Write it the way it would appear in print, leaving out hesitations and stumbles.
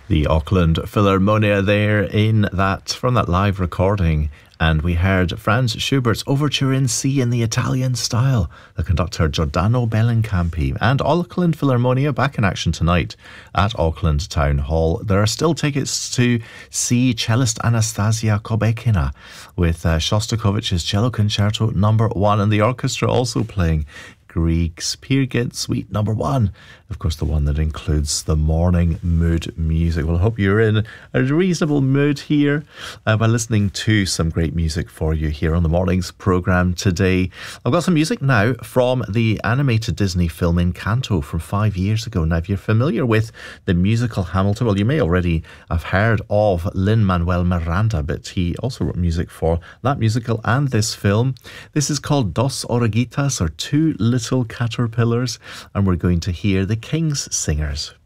The Auckland Philharmonia there from that live recording. And we heard Franz Schubert's Overture in C in the Italian style. The conductor Giordano Bellincampi. And Auckland Philharmonia back in action tonight at Auckland Town Hall. There are still tickets to see cellist Anastasia Kobekina with Shostakovich's Cello Concerto No. 1, and the orchestra also playing Grieg's Peer Gynt Suite No. 1. Of course, the one that includes the morning mood music. Well, I hope you're in a reasonable mood here by listening to some great music for you here on the morning's programme today. I've got some music now from the animated Disney film Encanto from 5 years ago. Now, if you're familiar with the musical Hamilton, well, you may already have heard of Lin-Manuel Miranda, but he also wrote music for that musical and this film. This is called Dos Oruguitas, or Two Little Caterpillars, and we're going to hear the King's Singers.